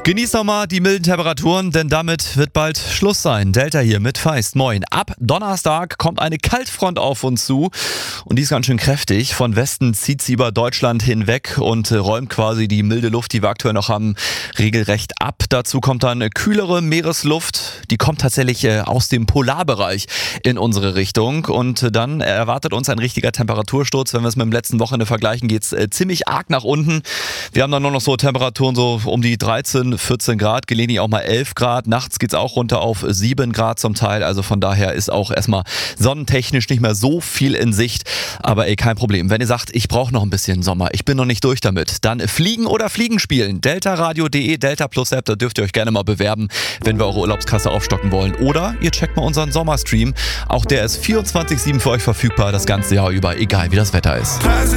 Genießt noch mal die milden Temperaturen, denn damit wird bald Schluss sein. Delta hier mit Feist. Moin. Ab Donnerstag kommt eine Kaltfront auf uns zu und die ist ganz schön kräftig. Von Westen zieht sie über Deutschland hinweg und räumt quasi die milde Luft, die wir aktuell noch haben, regelrecht ab. Dazu kommt dann kühlere Meeresluft. Die kommt tatsächlich aus dem Polarbereich in unsere Richtung und dann erwartet uns ein richtiger Temperatursturz. Wenn wir es mit dem letzten Wochenende vergleichen, geht es ziemlich arg nach unten. Wir haben dann nur noch so Temperaturen so um die 13, 14 Grad, gelegentlich auch mal 11 Grad. Nachts geht es auch runter auf 7 Grad zum Teil. Also von daher ist auch erstmal sonnentechnisch nicht mehr so viel in Sicht. Aber kein Problem. Wenn ihr sagt, ich brauche noch ein bisschen Sommer, ich bin noch nicht durch damit, dann Fliegen oder Fliegen spielen. deltaradio.de, Delta Plus App, da dürft ihr euch gerne mal bewerben, wenn wir eure Urlaubskasse aufstocken wollen. Oder ihr checkt mal unseren Sommerstream. Auch der ist 24/7 für euch verfügbar, das ganze Jahr über, egal wie das Wetter ist.